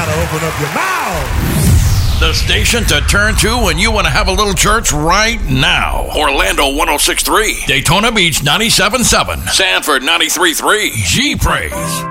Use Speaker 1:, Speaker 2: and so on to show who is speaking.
Speaker 1: gotta open up your mouth.
Speaker 2: The station to turn to when you want to have a little church right now. Orlando 106.3, Daytona Beach 97.7, Sanford 93.3, G Praise.